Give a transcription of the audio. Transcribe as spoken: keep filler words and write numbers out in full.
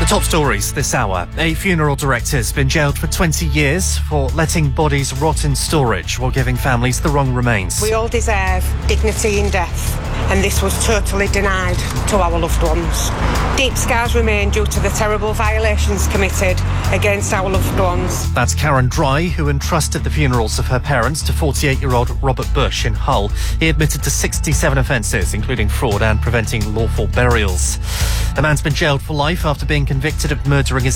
Top stories this hour. A funeral director has been jailed for twenty years for letting bodies rot in storage while giving families the wrong remains. We all deserve dignity in death, and this was totally denied to our loved ones. Deep scars remain due to the terrible violations committed against our loved ones. That's Karen Dry, who entrusted the funerals of her parents to forty-eight-year-old Robert Bush in Hull. He admitted to sixty-seven offences, including fraud and preventing lawful burials. A man's been jailed for life after being convicted of murdering his